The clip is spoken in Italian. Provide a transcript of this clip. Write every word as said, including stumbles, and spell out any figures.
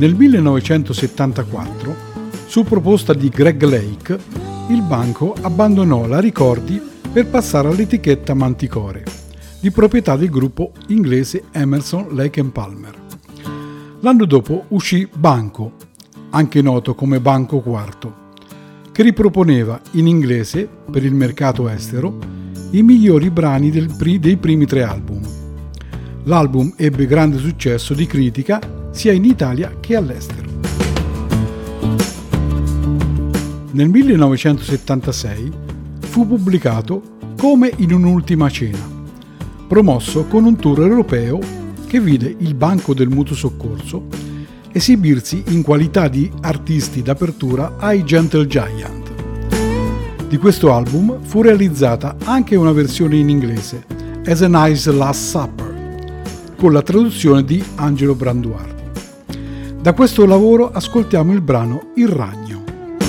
Nel millenovecentosettantaquattro, su proposta di Greg Lake, il banco abbandonò la Ricordi per passare all'etichetta Manticore, di proprietà del gruppo inglese Emerson, Lake and Palmer. L'anno dopo uscì Banco, anche noto come Banco Quarto, che riproponeva in inglese, per il mercato estero, i migliori brani del pri- dei primi tre album. L'album ebbe grande successo di critica sia in Italia che all'estero. Nel millenovecentosettantasei fu pubblicato Come in un'ultima cena, promosso con un tour europeo che vide il Banco del Mutuo Soccorso esibirsi in qualità di artisti d'apertura ai Gentle Giant. Di questo album fu realizzata anche una versione in inglese, As a Nice Last Supper, con la traduzione di Angelo Branduardi. Da questo lavoro ascoltiamo il brano Il Ragno.